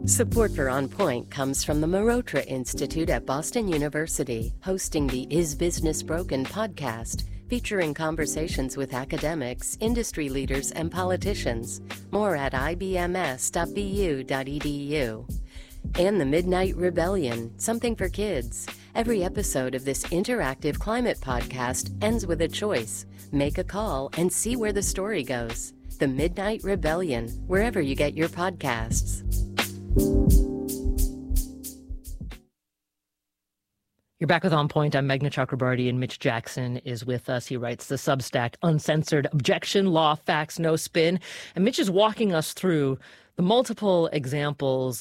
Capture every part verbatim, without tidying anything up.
Support for On Point comes from the Marotra Institute at Boston University, hosting the Is Business Broken podcast, featuring conversations with academics, industry leaders, and politicians. More at I B M S dot B U dot E D U. And the Midnight Rebellion, something for kids. Every episode of this interactive climate podcast ends with a choice. Make a call and see where the story goes. The Midnight Rebellion, wherever you get your podcasts. You're back with On Point. I'm Meghna Chakrabarty, and Mitch Jackson is with us. He writes the Substack Uncensored Objection, Law, Facts, No Spin. And Mitch is walking us through the multiple examples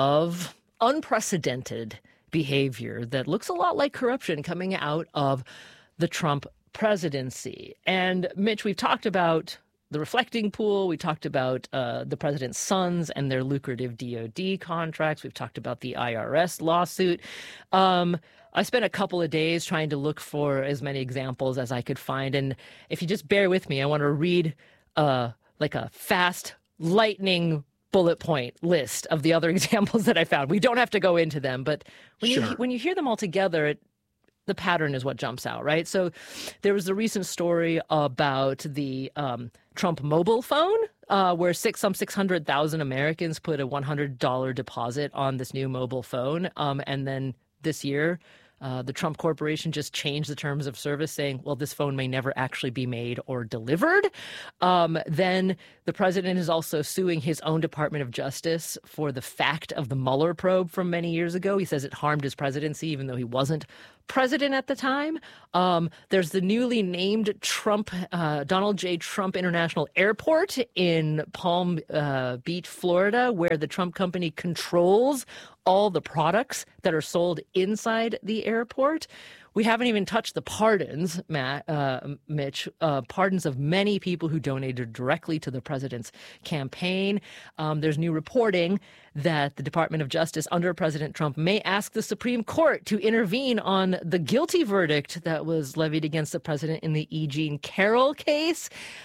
of unprecedented behavior that looks a lot like corruption coming out of the Trump presidency. And Mitch, we've talked about the reflecting pool. We talked about uh, the president's sons and their lucrative D O D contracts. We've talked about the I R S lawsuit. Um, I spent a couple of days trying to look for as many examples as I could find. And if you just bear with me, I want to read uh, like a fast, lightning bullet point list of the other examples that I found. We don't have to go into them, but when sure. you when you hear them all together, it, the pattern is what jumps out, right? So there was a recent story about the um, Trump mobile phone, uh, where six, some six hundred thousand Americans put a one hundred dollars deposit on this new mobile phone. Um, and then this year, uh, the Trump Corporation just changed the terms of service, saying, well, this phone may never actually be made or delivered. Um, then the president is also suing his own Department of Justice for the fact of the Mueller probe from many years ago. He says it harmed his presidency, even though he wasn't president at the time. Um, there's the newly named Trump, uh, Donald J. Trump International Airport in Palm uh, Beach, Florida, where the Trump company controls all the products that are sold inside the airport. We haven't even touched the pardons, Matt, uh, Mitch, uh, pardons of many people who donated directly to the president's campaign. Um, there's new reporting that the Department of Justice under President Trump may ask the Supreme Court to intervene on the guilty verdict that was levied against the president in the E. Jean Carroll case.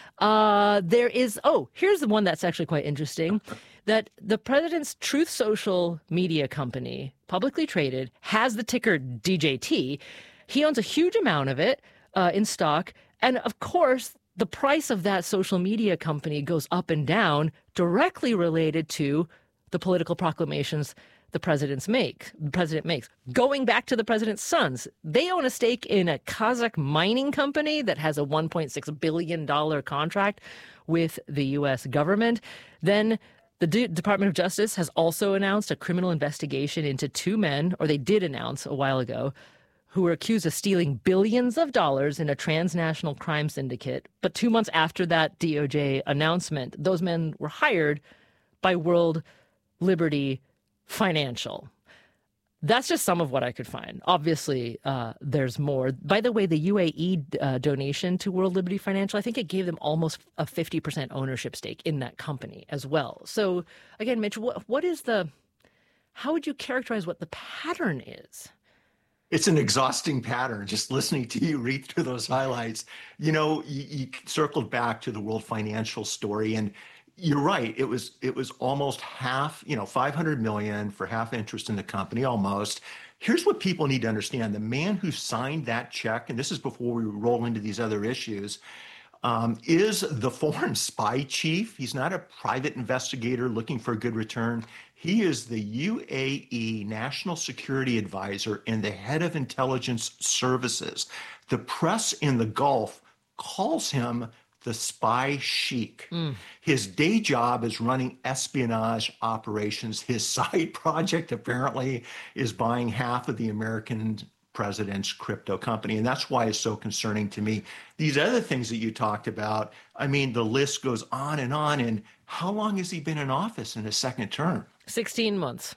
Uh, there is, oh, here's the one that's actually quite interesting, that the president's Truth Social media company, publicly traded, has the ticker D J T. He owns a huge amount of it uh, in stock. And of course, the price of that social media company goes up and down, directly related to the political proclamations the presidents make, the president makes. Going back to the president's sons, they own a stake in a Kazakh mining company that has a one point six billion dollars contract with the U S government. Then the D- Department of Justice has also announced a criminal investigation into two men, or they did announce a while ago, who were accused of stealing billions of dollars in a transnational crime syndicate. But two months after that D O J announcement, those men were hired by World Liberty Financial. That's just some of what I could find. Obviously, uh, there's more. By the way, the U A E uh, donation to World Liberty Financial, I think it gave them almost a fifty percent ownership stake in that company as well. So again, Mitch, what, what is the, how would you characterize what the pattern is? It's an exhausting pattern, just listening to you read through those highlights. You know, you, you circled back to the World Financial story, and you're right. It was it was almost half, you know, five hundred million for half interest in the company, almost. Here's what people need to understand. The man who signed that check, and this is before we roll into these other issues, um, is the foreign spy chief. He's not a private investigator looking for a good return. He is the U A E National Security Advisor and the head of intelligence services. The press in the Gulf calls him the spy sheik. Mm. His day job is running espionage operations. His side project apparently is buying half of the American president's crypto company. And that's why it's so concerning to me. These other things that you talked about, I mean, the list goes on and on. And how long has he been in office in his second term? sixteen months.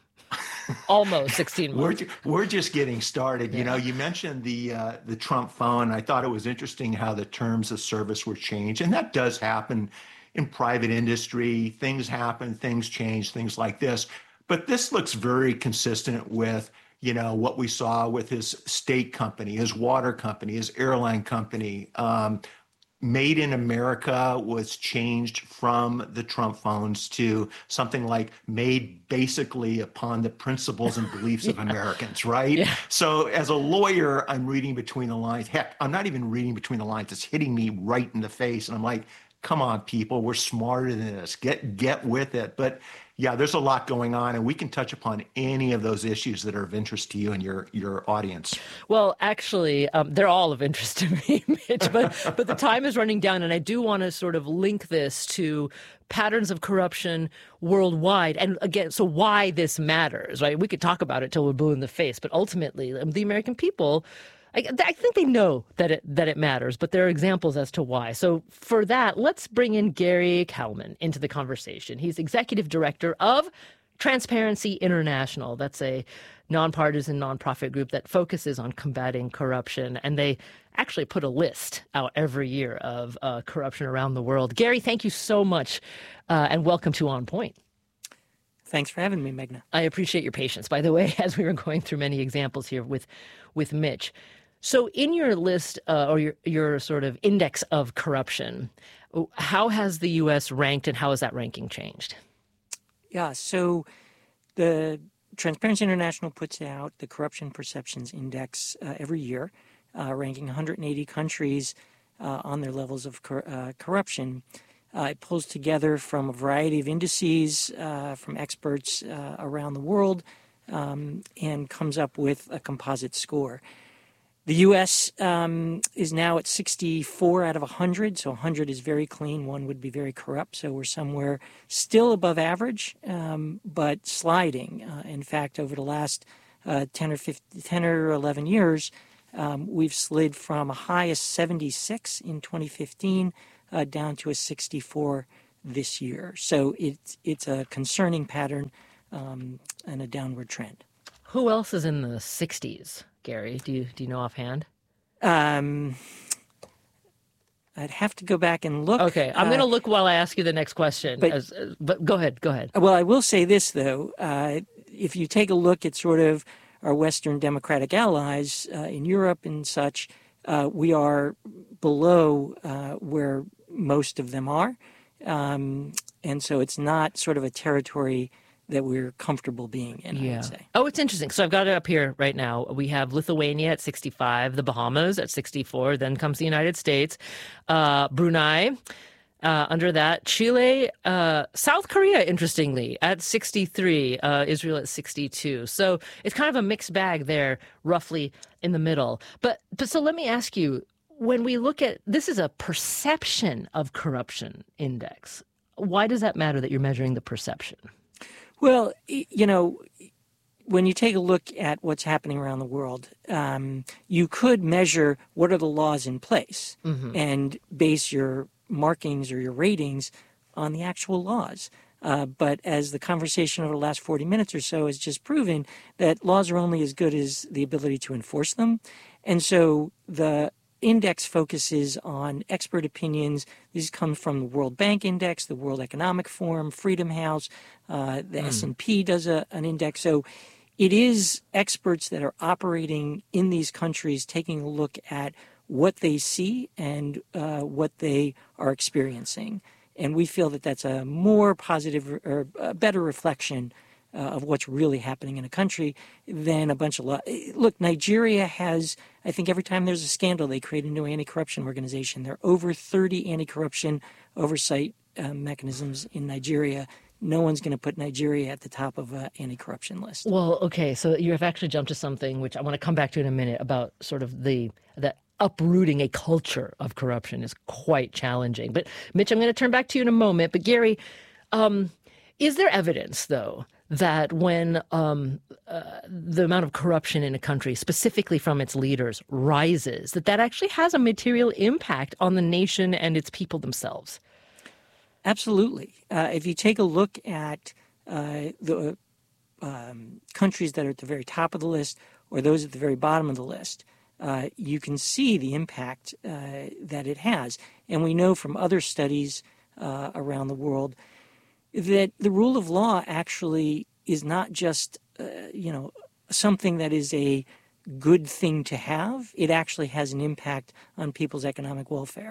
Almost sixteen months. We're, we're just getting started. Yeah. You know, you mentioned the uh, the Trump phone. I thought it was interesting how the terms of service were changed. And that does happen in private industry. Things happen, things change, things like this. But this looks very consistent with, you know, what we saw with his state company, his water company, his airline company, um, Made in America was changed from the Trump phones to something like made basically upon the principles and beliefs yeah. of Americans, right? Yeah. So as a lawyer, I'm reading between the lines. Heck, I'm not even reading between the lines. It's hitting me right in the face. And I'm like, come on, people, we're smarter than this. Get get with it. But yeah, there's a lot going on, and we can touch upon any of those issues that are of interest to you and your your audience. Well, actually, um, they're all of interest to me, Mitch, but, but the time is running down, and I do want to sort of link this to patterns of corruption worldwide. And again, so why this matters, right? We could talk about it till we're blue in the face, but ultimately, the American people, I, I think they know that it that it matters, but there are examples as to why. So for that, let's bring in Gary Kalman into the conversation. He's executive director of Transparency International. That's a nonpartisan nonprofit group that focuses on combating corruption, and they actually put a list out every year of uh, corruption around the world. Gary, thank you so much, uh, and welcome to On Point. Thanks for having me, Meghna. I appreciate your patience, by the way, as we were going through many examples here with, with Mitch. So in your list uh, or your, your sort of index of corruption, how has the U S ranked and how has that ranking changed? Yeah, so the Transparency International puts out the Corruption Perceptions Index uh, every year, uh, ranking one hundred eighty countries uh, on their levels of cor- uh, corruption. Uh, it pulls together from a variety of indices uh, from experts uh, around the world um, and comes up with a composite score. The U S um, is now at sixty-four out of one hundred, so one hundred is very clean. One would be very corrupt, so we're somewhere still above average, um, but sliding. Uh, in fact, over the last uh, ten or fifteen, ten or eleven years, um, we've slid from a high of seventy-six in twenty fifteen uh, down to a sixty-four this year. So it's it's a concerning pattern um, and a downward trend. Who else is in the sixties? Gary, do you do you know offhand? Um, I'd have to go back and look. Okay, I'm uh, going to look while I ask you the next question. But, as, as, but go ahead, go ahead. Well, I will say this, though. Uh, if you take a look at sort of our Western democratic allies uh, in Europe and such, uh, we are below uh, where most of them are. Um, and so it's not sort of a territory that we're comfortable being in, yeah. I would say. Oh, it's interesting. So I've got it up here right now. We have Lithuania at sixty-five, the Bahamas at sixty-four, then comes the United States, uh, Brunei, uh, under that, Chile, uh, South Korea, interestingly, at sixty-three, uh, Israel at sixty-two. So it's kind of a mixed bag there, roughly in the middle. But, but so let me ask you, when we look at, this is a perception of corruption index. Why does that matter that you're measuring the perception? Well, you know, when you take a look at what's happening around the world, um, you could measure what are the laws in place mm-hmm. and base your markings or your ratings on the actual laws. Uh, but as the conversation over the last forty minutes or so has just proven, that laws are only as good as the ability to enforce them. And so the index focuses on expert opinions. These come from the World Bank Index, the World Economic Forum, Freedom House, uh, the mm. S and P does a, an index. So it is experts that are operating in these countries taking a look at what they see and uh, what they are experiencing. And we feel that that's a more positive or a better reflection Uh, of what's really happening in a country than a bunch of law. Look, Nigeria has, I think every time there's a scandal, they create a new anti-corruption organization. There are over thirty anti-corruption oversight uh, mechanisms in Nigeria. No one's going to put Nigeria at the top of an anti-corruption list. Well, okay, so you have actually jumped to something which I want to come back to in a minute about sort of the that uprooting a culture of corruption is quite challenging. But Mitch, I'm going to turn back to you in a moment. But Gary, um, is there evidence, though, that when um, uh, the amount of corruption in a country, specifically from its leaders, rises, that that actually has a material impact on the nation and its people themselves? Absolutely. Uh, if you take a look at uh, the um, countries that are at the very top of the list or those at the very bottom of the list, uh, you can see the impact uh, that it has. And we know from other studies uh, around the world that the rule of law actually is not just, uh, you know, something that is a good thing to have. It actually has an impact on people's economic welfare.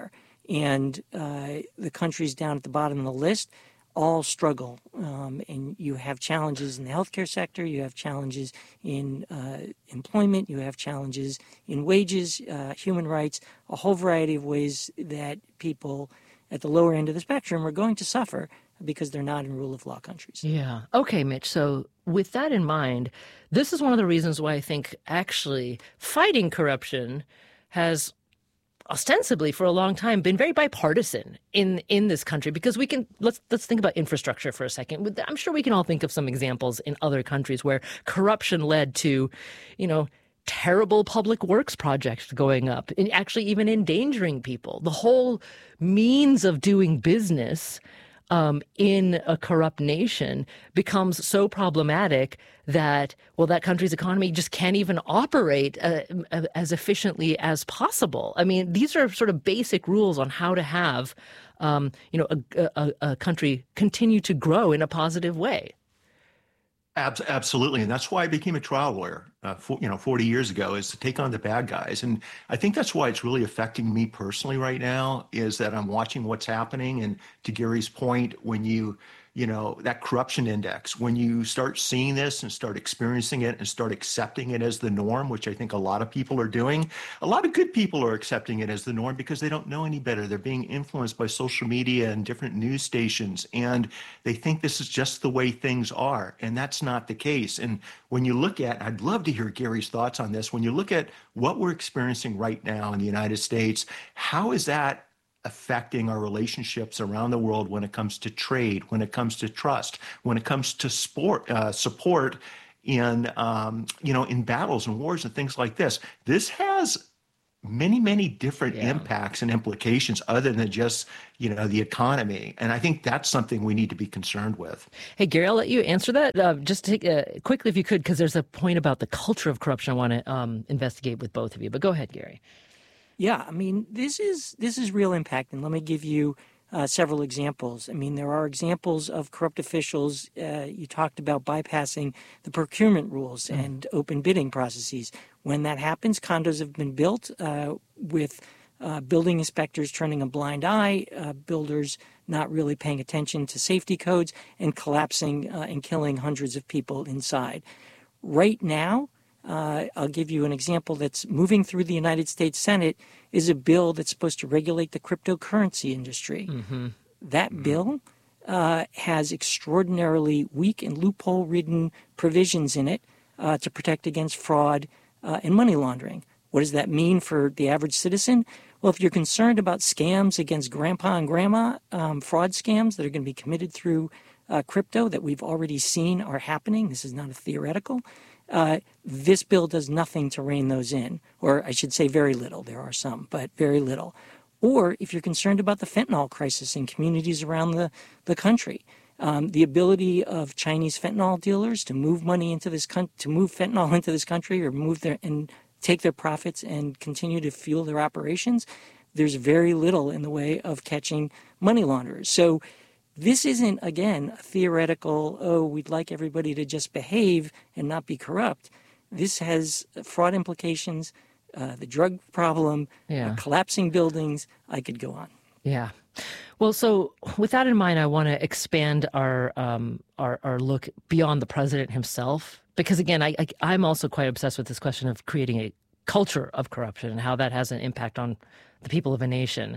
and uh, the countries down at the bottom of the list all struggle. Um, and you have challenges in the healthcare sector, you have challenges in uh, employment, you have challenges in wages, uh, human rights, a whole variety of ways that people at the lower end of the spectrum are going to suffer because they're not in rule of law countries. Yeah. Okay, Mitch. So with that in mind, this is one of the reasons why I think actually fighting corruption has ostensibly for a long time been very bipartisan in in this country, because we can let's let's think about infrastructure for a second. I'm sure we can all think of some examples in other countries where corruption led to, you know, terrible public works projects going up and actually even endangering people. The whole means of doing business Um, in a corrupt nation becomes so problematic that, well, that country's economy just can't even operate uh, as efficiently as possible. I mean, these are sort of basic rules on how to have, um, you know, a, a, a country continue to grow in a positive way. Absolutely, and that's why I became a trial lawyer, uh, for, you know, forty years ago, is to take on the bad guys. And I think that's why it's really affecting me personally right now, is that I'm watching what's happening. And to Gary's point, when you, you know, that corruption index, when you start seeing this and start experiencing it and start accepting it as the norm, which I think a lot of people are doing, a lot of good people are accepting it as the norm because they don't know any better. They're being influenced by social media and different news stations, and they think this is just the way things are. And that's not the case. And when you look at, I'd love to hear Gary's thoughts on this, when you look at what we're experiencing right now in the United States, how is that affecting our relationships around the world when it comes to trade, when it comes to trust, when it comes to sport, uh, support in, um, you know, in battles and wars and things like this? This has many, many different yeah. impacts and implications other than just, you know, the economy. And I think that's something we need to be concerned with. Hey, Gary, I'll let you answer that. Uh, just take, uh, quickly, if you could, because there's a point about the culture of corruption I want to um, investigate with both of you. But go ahead, Gary. Yeah, I mean, this is this is real impact, and let me give you uh, several examples. I mean, there are examples of corrupt officials. Uh, you talked about bypassing the procurement rules mm. and open bidding processes. When that happens, condos have been built uh, with uh, building inspectors turning a blind eye, uh, builders not really paying attention to safety codes, and collapsing uh, and killing hundreds of people inside. Right now, Uh, I'll give you an example that's moving through the United States Senate is a bill that's supposed to regulate the cryptocurrency industry. Mm-hmm. That mm-hmm. bill uh, has extraordinarily weak and loophole-ridden provisions in it uh, to protect against fraud uh, and money laundering. What does that mean for the average citizen? Well, if you're concerned about scams against grandpa and grandma, um, fraud scams that are going to be committed through uh, crypto that we've already seen are happening, this is not a theoretical, Uh, this bill does nothing to rein those in, or I should say very little. There are some, but very little. Or if you're concerned about the fentanyl crisis in communities around the, the country, um, the ability of Chinese fentanyl dealers to move money into this con- to move fentanyl into this country or move their and take their profits and continue to fuel their operations, there's very little in the way of catching money launderers. So this isn't, again, a theoretical, oh, we'd like everybody to just behave and not be corrupt. This has fraud implications, uh, the drug problem, yeah. uh, collapsing buildings. I could go on. Yeah. Well, so with that in mind, I want to expand our, um, our our look beyond the president himself, because, again, I, I, I'm also quite obsessed with this question of creating a culture of corruption and how that has an impact on the people of a nation.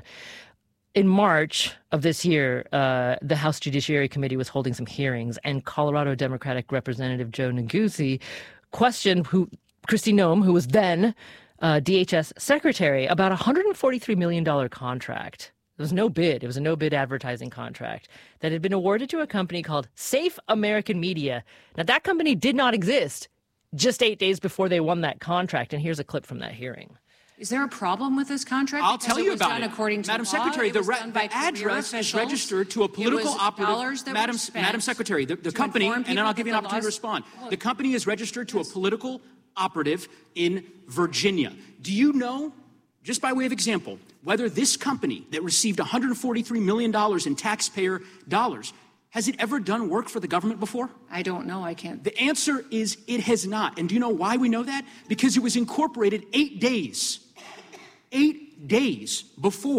In March of this year, uh, the House Judiciary Committee was holding some hearings, and Colorado Democratic Representative Joe Neguse questioned who Kristi Noem, who was then uh, D H S secretary, about a one hundred forty-three million dollars contract. It was no bid. It was a no-bid advertising contract that had been awarded to a company called Safe American Media. Now, that company did not exist just eight days before they won that contract, and here's a clip from that hearing. Is there a problem with this contract? I'll because tell you it was about done it. According to Madam law. Secretary, It the, was re- done by the address is registered to a political operative. Madam, Madam Secretary, the, the company, and then I'll give you an opportunity to respond. Look, the company is registered to yes. a political operative in Virginia. Do you know, just by way of example, whether this company that received one hundred forty-three million dollars in taxpayer dollars, has it ever done work for the government before? I don't know. I can't. The answer is it has not. And do you know why we know that? Because it was incorporated eight days, eight days before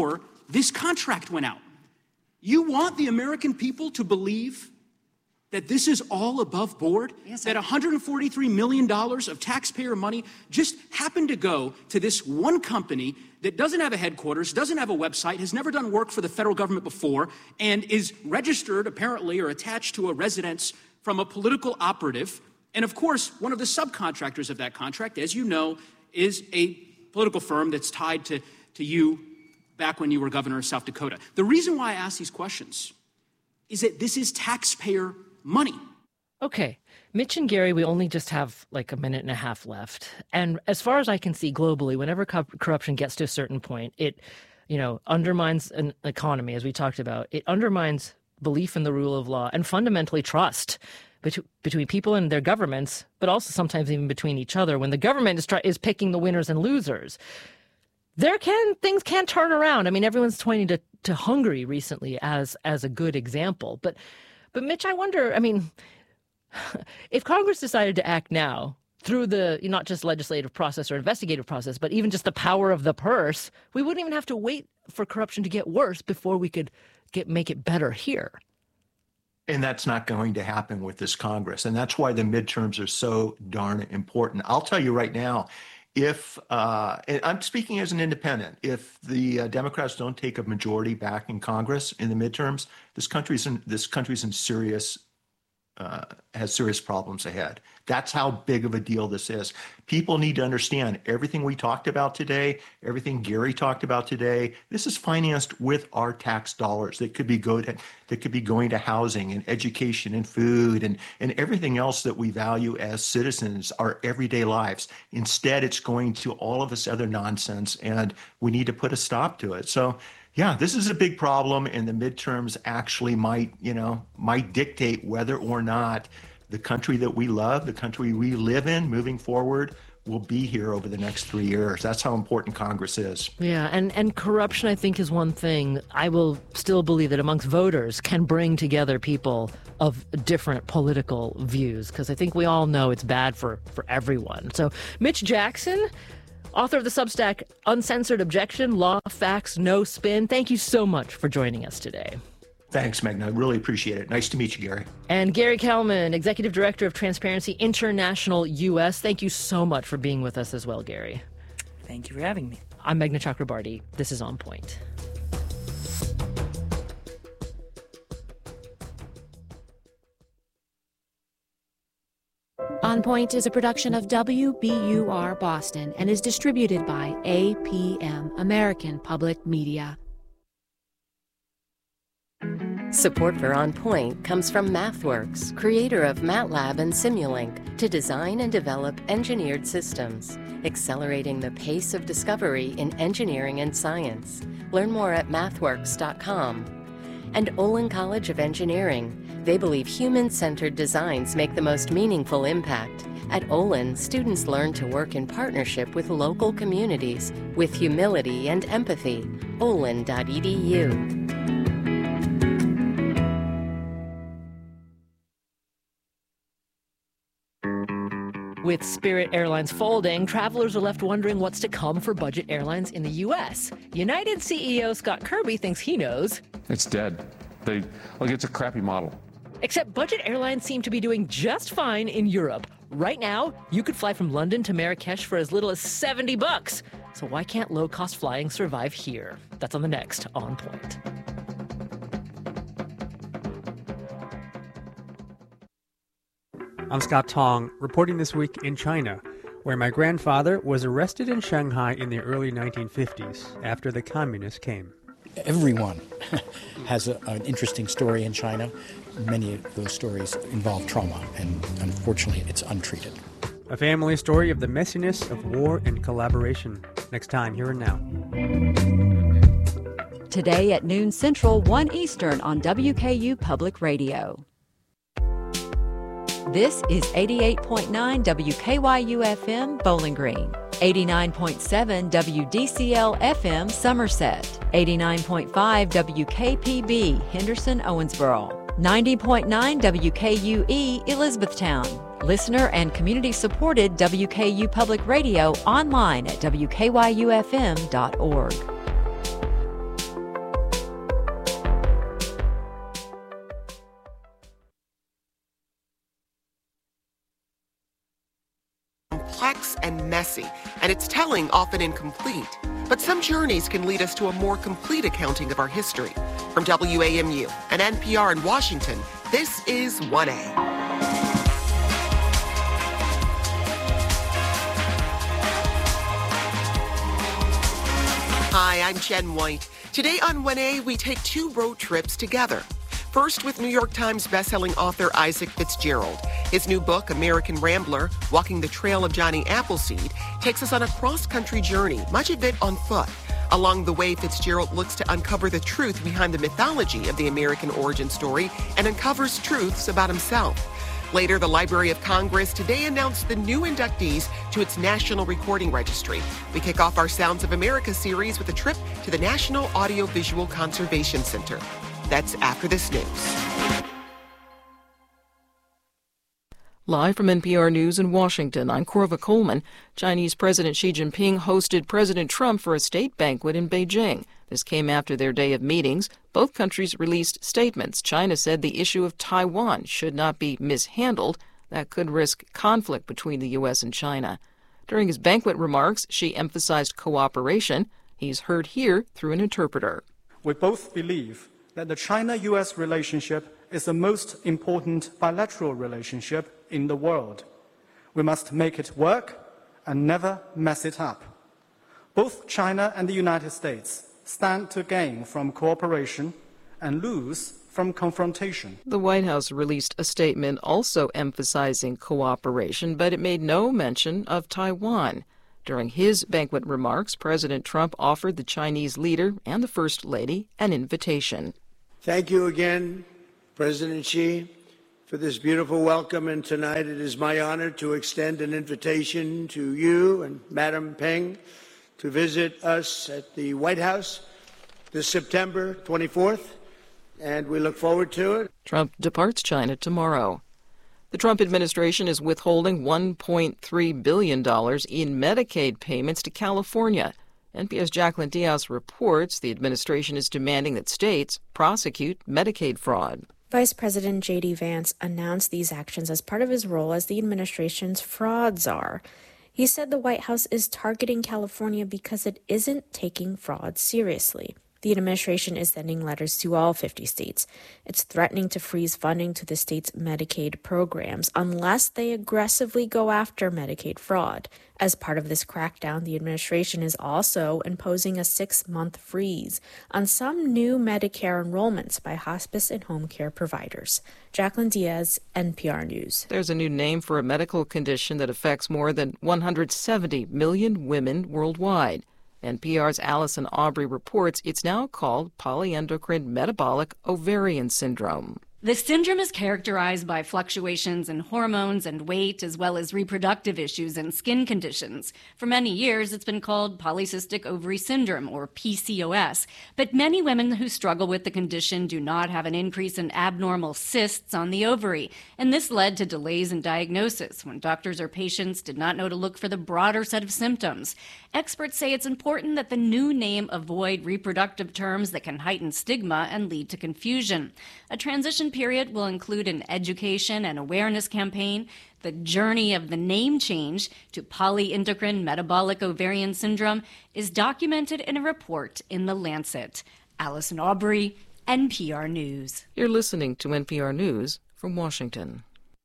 this contract went out. You want the American people to believe that this is all above board, yes, that one hundred forty-three million dollars of taxpayer money just happened to go to this one company that doesn't have a headquarters, doesn't have a website, has never done work for the federal government before, and is registered apparently or attached to a residence from a political operative. And of course, one of the subcontractors of that contract, as you know, is a political firm that's tied to, to you back when you were governor of South Dakota. The reason why I ask these questions is that this is taxpayer money. Okay. Mitch and Gary, we only just have like a minute and a half left. And as far as I can see globally, whenever co- corruption gets to a certain point, it, you know, undermines an economy, as we talked about. It undermines belief in the rule of law and fundamentally trust bet- between people and their governments, but also sometimes even between each other when the government is, try- is picking the winners and losers. There can things can turn around. I mean, everyone's pointing to, to Hungary recently as as a good example. But But Mitch, I wonder, I mean, if Congress decided to act now through the not just legislative process or investigative process, but even just the power of the purse, we wouldn't even have to wait for corruption to get worse before we could get make it better here. And that's not going to happen with this Congress. And that's why the midterms are so darn important. I'll tell you right now, if, uh, and I'm speaking as an independent, if the uh, Democrats don't take a majority back in Congress in the midterms, this country's in, this country's in serious, uh, has serious problems ahead. That's how big of a deal this is. People need to understand everything we talked about today, everything Gary talked about today. This is financed with our tax dollars that could be go to, that could be going to housing and education and food and, and everything else that we value as citizens, our everyday lives. Instead, it's going to all of this other nonsense, and we need to put a stop to it. So, yeah, this is a big problem, and the midterms actually might, you know, might dictate whether or not the country that we love, the country we live in moving forward, will be here over the next three years. That's how important Congress is. Yeah, and, and corruption, I think, is one thing I will still believe that amongst voters can bring together people of different political views, because I think we all know it's bad for, for everyone. So Mitch Jackson, author of the Substack Uncensored Objection, Law, Facts, No Spin, thank you so much for joining us today. Thanks, Meghna. I really appreciate it. Nice to meet you, Gary. And Gary Kelman, Executive Director of Transparency International U S. Thank you so much for being with us as well, Gary. Thank you for having me. I'm Meghna Chakrabarty. This is On Point. On Point is a production of W B U R Boston and is distributed by A P M, American Public Media. Support for On Point comes from MathWorks, creator of MATLAB and Simulink, to design and develop engineered systems, accelerating the pace of discovery in engineering and science. Learn more at mathworks dot com. And Olin College of Engineering. They believe human-centered designs make the most meaningful impact. At Olin, students learn to work in partnership with local communities with humility and empathy. olin dot e d u. With Spirit Airlines folding, travelers are left wondering what's to come for budget airlines in the U S. United C E O Scott Kirby thinks he knows. It's dead. They, like, it's a crappy model. Except budget airlines seem to be doing just fine in Europe. Right now, you could fly from London to Marrakesh for as little as seventy bucks. So why can't low-cost flying survive here? That's on the next On Point. I'm Scott Tong, reporting this week in China, where my grandfather was arrested in Shanghai in the early nineteen fifties after the communists came. Everyone has a, an interesting story in China. Many of those stories involve trauma, and unfortunately, it's untreated. A family story of the messiness of war and collaboration. Next time, Here and Now. Today at noon Central, one Eastern on W K U Public Radio. This is eighty-eight point nine W K Y U F M Bowling Green, eighty-nine point seven W D C L F M Somerset, eighty-nine point five W K P B Henderson Owensboro, ninety point nine W K U E Elizabethtown. Listener and community-supported W K U Public Radio online at W K Y U F M dot org. complex and messy, and its telling often incomplete. But some journeys can lead us to a more complete accounting of our history. From W A M U and N P R in Washington, this is one A. Hi, I'm Jen White. Today on one A, we take two road trips together. First, with New York Times bestselling author Isaac Fitzgerald. His new book, American Rambler, Walking the Trail of Johnny Appleseed, takes us on a cross-country journey, much of it on foot. Along the way, Fitzgerald looks to uncover the truth behind the mythology of the American origin story and uncovers truths about himself. Later, the Library of Congress today announced the new inductees to its National Recording Registry. We kick off our Sounds of America series with a trip to the National Audiovisual Conservation Center. That's after this news. Live from N P R News in Washington, I'm Corva Coleman. Chinese President Xi Jinping hosted President Trump for a state banquet in Beijing. This came after their day of meetings. Both countries released statements. China said the issue of Taiwan should not be mishandled. That could risk conflict between the U S and China. During his banquet remarks, Xi emphasized cooperation. He's heard here through an interpreter. We both believe that the China-U S relationship is the most important bilateral relationship in the world. We must make it work and never mess it up. Both China and the United States stand to gain from cooperation and lose from confrontation. The White House released a statement also emphasizing cooperation, but it made no mention of Taiwan. During his banquet remarks, President Trump offered the Chinese leader and the First Lady an invitation. Thank you again, President Xi, for this beautiful welcome, and tonight it is my honor to extend an invitation to you and Madam Peng to visit us at the White House this September twenty-fourth, and we look forward to it. Trump departs China tomorrow. The Trump administration is withholding one point three billion dollars in Medicaid payments to California. N P R's Jacqueline Diaz reports the administration is demanding that states prosecute Medicaid fraud. Vice President J D. Vance announced these actions as part of his role as the administration's fraud czar. He said the White House is targeting California because it isn't taking fraud seriously. The administration is sending letters to all fifty states. It's threatening to freeze funding to the state's Medicaid programs unless they aggressively go after Medicaid fraud. As part of this crackdown, the administration is also imposing a six-month freeze on some new Medicare enrollments by hospice and home care providers. Jacqueline Diaz, N P R News. There's a new name for a medical condition that affects more than one hundred seventy million women worldwide. N P R's Allison Aubrey reports it's now called polyendocrine metabolic ovarian syndrome. The syndrome is characterized by fluctuations in hormones and weight, as well as reproductive issues and skin conditions. For many years, it's been called polycystic ovary syndrome, or P C O S. But many women who struggle with the condition do not have an increase in abnormal cysts on the ovary, and this led to delays in diagnosis when doctors or patients did not know to look for the broader set of symptoms. Experts say it's important that the new name avoid reproductive terms that can heighten stigma and lead to confusion. A transition period will include an education and awareness campaign. The journey of the name change to polyendocrine metabolic ovarian syndrome is documented in a report in The Lancet. Allison Aubrey, N P R News. You're listening to N P R News from Washington.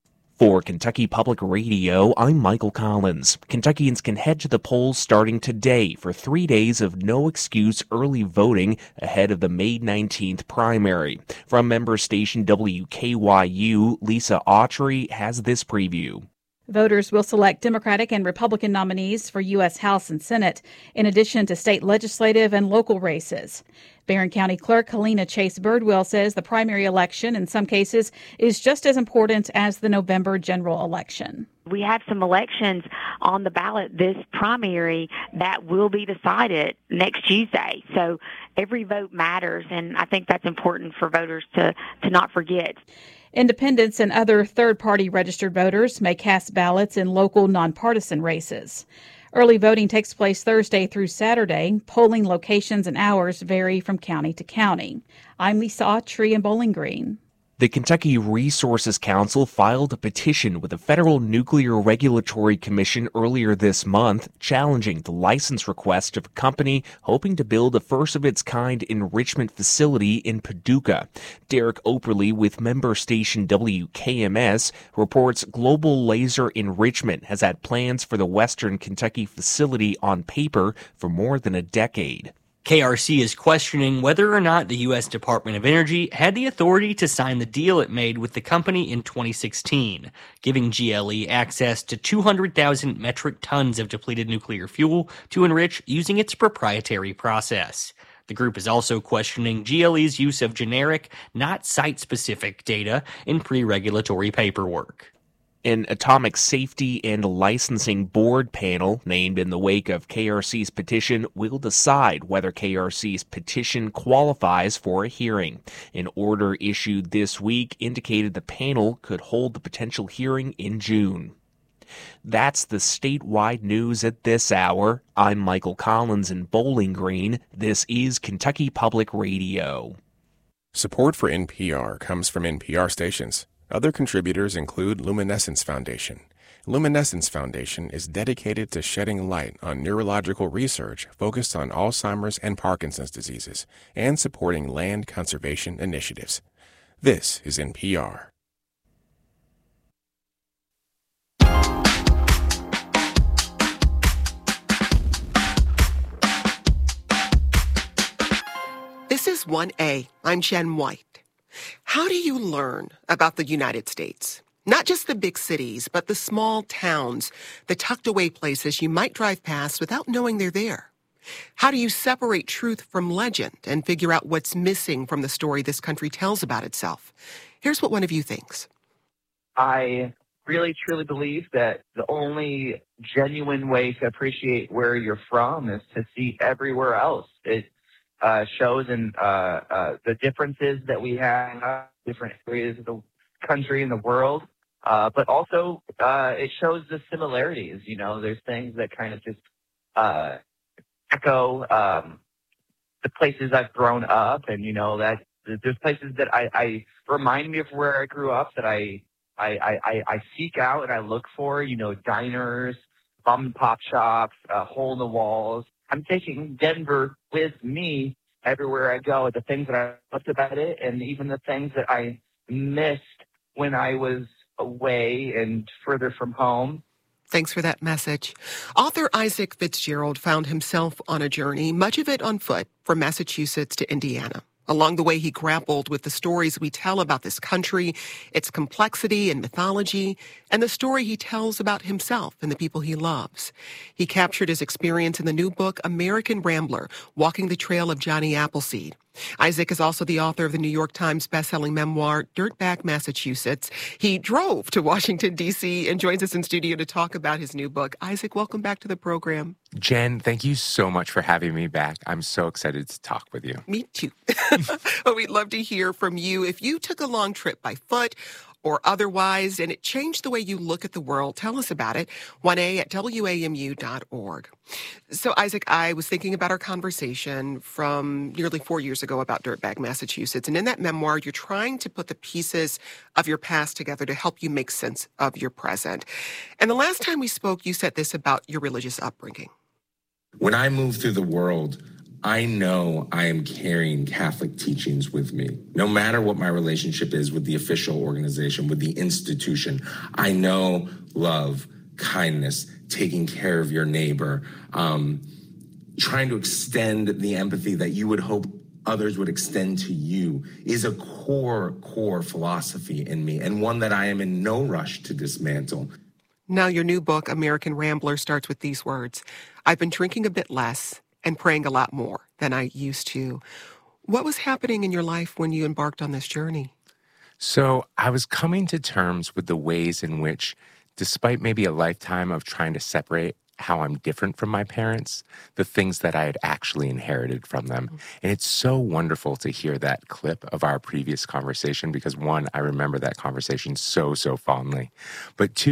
For Kentucky Public Radio, I'm Michael Collins. Kentuckians can head to the polls starting today for three days of no-excuse early voting ahead of the May nineteenth primary. From member station W K Y U, Lisa Autry has this preview. Voters will select Democratic and Republican nominees for U S House and Senate, in addition to state legislative and local races. Barron County Clerk Helena Chase Birdwell says the primary election, in some cases, is just as important as the November general election. We have some elections on the ballot this primary that will be decided next Tuesday. So every vote matters, and I think that's important for voters to, to not forget. Independents and other third-party registered voters may cast ballots in local nonpartisan races. Early voting takes place Thursday through Saturday. Polling locations and hours vary from county to county. I'm Lisa Autry in Bowling Green. The Kentucky Resources Council filed a petition with the Federal Nuclear Regulatory Commission earlier this month, challenging the license request of a company hoping to build a first-of-its-kind enrichment facility in Paducah. Derek Operly with member station W K M S reports Global Laser Enrichment has had plans for the Western Kentucky facility on paper for more than a decade. K R C is questioning whether or not the U S Department of Energy had the authority to sign the deal it made with the company in twenty sixteen, giving G L E access to two hundred thousand metric tons of depleted nuclear fuel to enrich using its proprietary process. The group is also questioning G L E's use of generic, not site-specific data in pre-regulatory paperwork. An Atomic Safety and Licensing Board panel named in the wake of K R C's petition will decide whether K R C's petition qualifies for a hearing. An order issued this week indicated the panel could hold the potential hearing in June. That's the statewide news at this hour. I'm Michael Collins in Bowling Green. This is Kentucky Public Radio. Support for N P R comes from N P R stations. Other contributors include Luminescence Foundation. Luminescence Foundation is dedicated to shedding light on neurological research focused on Alzheimer's and Parkinson's diseases and supporting land conservation initiatives. This is N P R. This is one A. I'm Jen White. How do you learn about the United States? Not just the big cities, but the small towns, the tucked away places you might drive past without knowing they're there. How do you separate truth from legend and figure out what's missing from the story this country tells about itself? Here's what one of you thinks. I really, truly believe that the only genuine way to appreciate where you're from is to see everywhere else. It Uh, shows in uh, uh, the differences that we have in uh, different areas of the country and the world, uh, but also uh, it shows the similarities. You know, there's things that kind of just uh, echo um, the places I've grown up, and you know that there's places that I, I remind me of where I grew up that I I, I I seek out and I look for. You know, diners, mom and pop shops, uh, hole in the walls. I'm taking Denver with me everywhere I go, the things that I loved about it and even the things that I missed when I was away and further from home. Thanks for that message. Author Isaac Fitzgerald found himself on a journey, much of it on foot, from Massachusetts to Indiana. Along the way, he grappled with the stories we tell about this country, its complexity and mythology, and the story he tells about himself and the people he loves. He captured his experience in the new book, American Rambler, Walking the Trail of Johnny Appleseed. Isaac is also the author of the New York Times bestselling memoir, Dirtbag Massachusetts. He drove to Washington, D C and joins us in studio to talk about his new book. Isaac, welcome back to the program. Jen, thank you so much for having me back. I'm so excited to talk with you. Me too. Well, we'd love to hear from you. If you took a long trip by foot or otherwise, and it changed the way you look at the world, tell us about it. one A at W A M U dot org. So, Isaac, I was thinking about our conversation from nearly four years ago about Dirtbag Massachusetts. And in that memoir, you're trying to put the pieces of your past together to help you make sense of your present. And the last time we spoke, you said this about your religious upbringing. When I move through the world, I know I am carrying Catholic teachings with me. No matter what my relationship is with the official organization, with the institution, I know love, kindness, taking care of your neighbor, um, trying to extend the empathy that you would hope others would extend to you is a core, core philosophy in me, and one that I am in no rush to dismantle. Now, your new book, American Rambler, starts with these words. I've been drinking a bit less and praying a lot more than I used to. What was happening in your life when you embarked on this journey? So I was coming to terms with the ways in which, despite maybe a lifetime of trying to separate how I'm different from my parents, the things that I had actually inherited from them. And it's so wonderful to hear that clip of our previous conversation because, one, I remember that conversation so, so fondly. But two,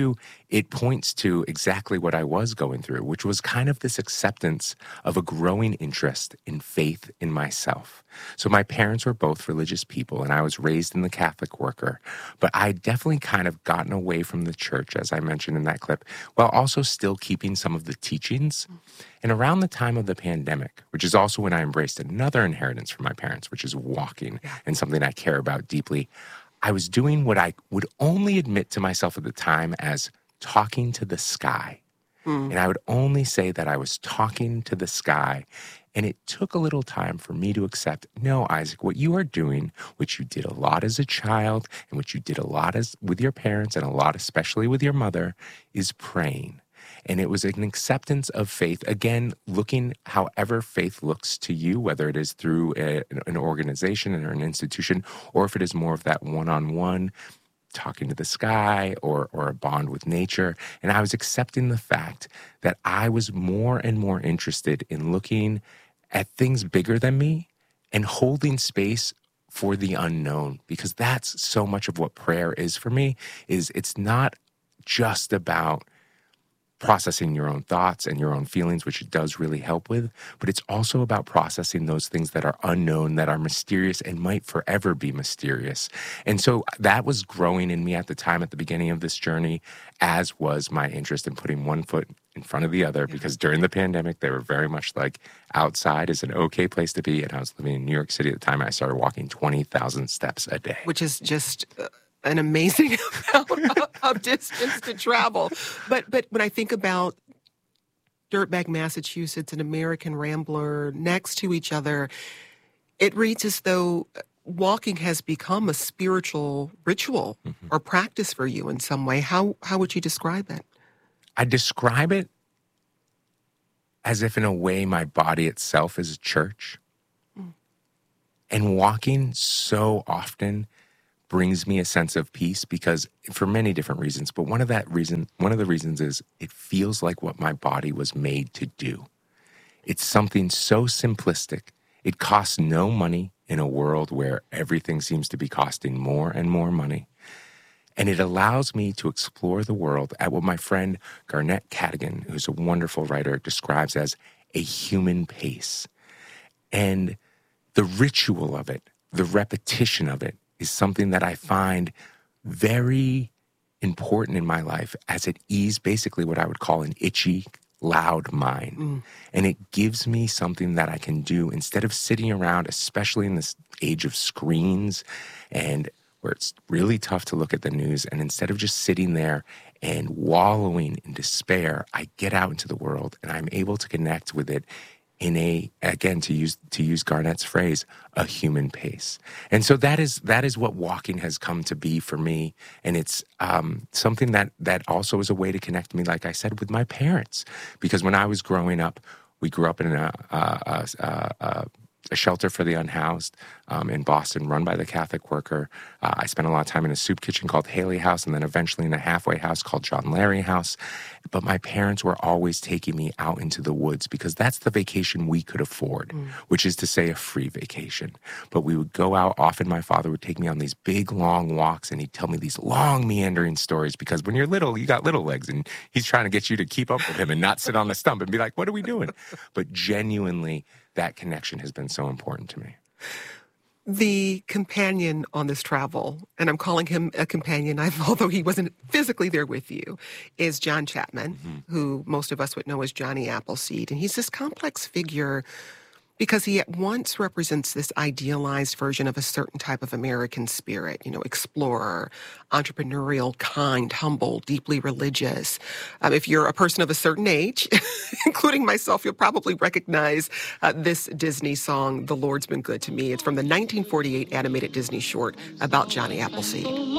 it points to exactly what I was going through, which was kind of this acceptance of a growing interest in faith in myself. So my parents were both religious people, and I was raised in the Catholic worker, but I definitely kind of gotten away from the church, as I mentioned in that clip, while also still keeping some of the teachings. And around the time of the pandemic, which is also when I embraced another inheritance from my parents, which is walking, and something I care about deeply, I was doing what I would only admit to myself at the time as talking to the sky. Mm. And I would only say that I was talking to the sky. And it took a little time for me to accept, no, Isaac, what you are doing, which you did a lot as a child, and which you did a lot as with your parents, and a lot especially with your mother, is praying. And it was an acceptance of faith, again, looking however faith looks to you, whether it is through a, an organization or an institution, or if it is more of that one-on-one, talking to the sky or or a bond with nature. And I was accepting the fact that I was more and more interested in looking at things bigger than me and holding space for the unknown, because that's so much of what prayer is for me. Is it's not just about processing your own thoughts and your own feelings, which it does really help with, but it's also about processing those things that are unknown, that are mysterious, and might forever be mysterious. And so that was growing in me at the time, at the beginning of this journey, as was my interest in putting one foot in front of the other, because during the pandemic, they were very much like outside is an okay place to be. And I was living in New York City at the time. I started walking twenty thousand steps a day. Which is just Uh... an amazing amount of, of distance to travel. But but when I think about Dirtbag, Massachusetts, and American Rambler next to each other, it reads as though walking has become a spiritual ritual mm-hmm. or practice for you in some way. How how would you describe it? I describe it as if in a way my body itself is a church. Mm. And walking so often brings me a sense of peace, because for many different reasons, but one of that reason, one of the reasons is it feels like what my body was made to do. It's something so simplistic. It costs no money in a world where everything seems to be costing more and more money. And it allows me to explore the world at what my friend Garnett Cadogan, who's a wonderful writer, describes as a human pace. And the ritual of it, the repetition of it, is something that I find very important in my life, as it eases basically what I would call an itchy, loud mind. Mm. And it gives me something that I can do instead of sitting around, especially in this age of screens and where it's really tough to look at the news. And instead of just sitting there and wallowing in despair, I get out into the world and I'm able to connect with it in a, again, to use to use Garnett's phrase, a human pace. And so that is that is what walking has come to be for me. And it's um, something that that also is a way to connect me, like I said, with my parents. Because when I was growing up, we grew up in a, a, a, a, a shelter for the unhoused um, in Boston, run by the Catholic worker. Uh, I spent a lot of time in a soup kitchen called Haley House, and then eventually in a halfway house called John Larry House. But my parents were always taking me out into the woods, because that's the vacation we could afford, mm. which is to say a free vacation. But we would go out. Often my father would take me on these big, long walks, and he'd tell me these long, meandering stories, because when you're little, you got little legs, and he's trying to get you to keep up with him and not sit on the stump and be like, what are we doing? But genuinely, that connection has been so important to me. The companion on this travel, and I'm calling him a companion, although he wasn't physically there with you, is John Chapman, mm-hmm. who most of us would know as Johnny Appleseed. And he's this complex figure because he at once represents this idealized version of a certain type of American spirit, you know, explorer, entrepreneurial, kind, humble, deeply religious. Um, if you're a person of a certain age, including myself, you'll probably recognize uh, this Disney song, The Lord's Been Good to Me. It's from the nineteen forty-eight animated Disney short about Johnny Appleseed.